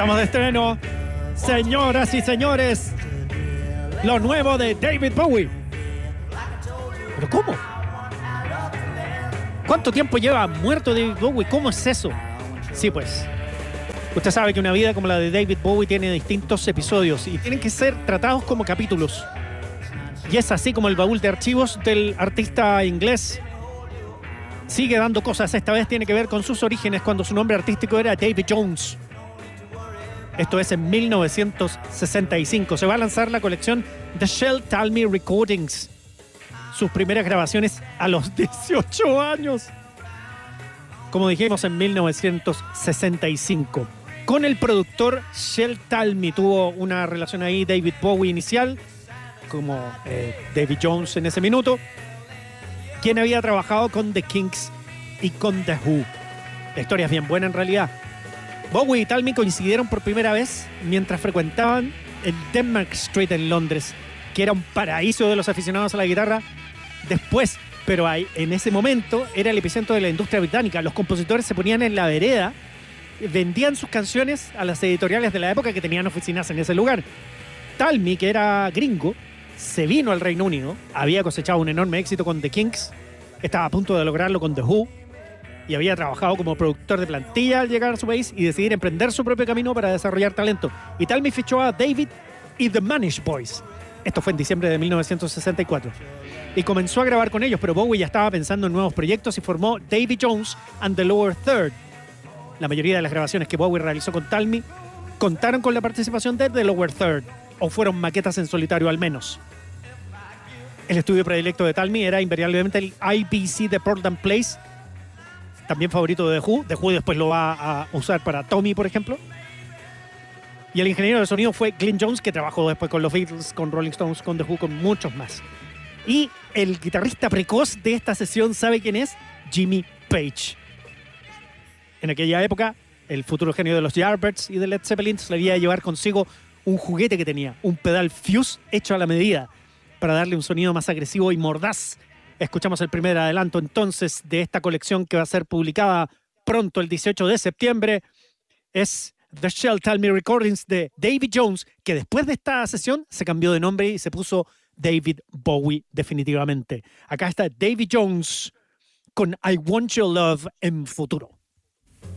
Estamos de estreno, señoras y señores, lo nuevo de David Bowie. ¿Pero cómo? ¿Cuánto tiempo lleva muerto David Bowie? ¿Cómo es eso? Sí, pues, usted sabe que una vida como la de David Bowie tiene distintos episodios y tienen que ser tratados como capítulos. Y es así como el baúl de archivos del artista inglés sigue dando cosas. Esta vez tiene que ver con sus orígenes cuando su nombre artístico era David Jones. Esto es en 1965. Se va a lanzar la colección The Shel Talmy Recordings. Sus primeras grabaciones a los 18 años. Como dijimos, en 1965. Con el productor Shel Talmy tuvo una relación ahí David Bowie inicial, como David Jones en ese minuto, quien había trabajado con The Kinks y con The Who. La historia es bien buena en realidad. Bowie y Talmy coincidieron por primera vez mientras frecuentaban el Denmark Street en Londres, que era un paraíso de los aficionados a la guitarra. Después, pero en ese momento, era el epicentro de la industria británica. Los compositores se ponían en la vereda, vendían sus canciones a las editoriales de la época que tenían oficinas en ese lugar. Talmy, que era gringo, se vino al Reino Unido, había cosechado un enorme éxito con The Kinks, estaba a punto de lograrlo con The Who, y había trabajado como productor de plantilla al llegar a su país y decidir emprender su propio camino para desarrollar talento. Y Talmy fichó a David y The Manish Boys. Esto fue en diciembre de 1964. Y comenzó a grabar con ellos, pero Bowie ya estaba pensando en nuevos proyectos y formó Davy Jones and the Lower Third. La mayoría de las grabaciones que Bowie realizó con Talmy contaron con la participación de The Lower Third, o fueron maquetas en solitario al menos. El estudio predilecto de Talmy era invariablemente el IBC de Portland Place, también favorito de The Who. The Who después lo va a usar para Tommy, por ejemplo. Y el ingeniero de sonido fue Glyn Johns, que trabajó después con los Beatles, con Rolling Stones, con The Who, con muchos más. Y el guitarrista precoz de esta sesión, ¿sabe quién es? Jimmy Page. En aquella época, el futuro genio de los Yardbirds y de Led Zeppelin le había de llevar consigo un juguete que tenía, un pedal Fuse hecho a la medida para darle un sonido más agresivo y mordaz. Escuchamos el primer adelanto entonces de esta colección que va a ser publicada pronto el 18 de septiembre. Es The Shel Talmy Recordings de Davy Jones, que después de esta sesión se cambió de nombre y se puso David Bowie definitivamente. Acá está Davy Jones con I Want Your Love en futuro.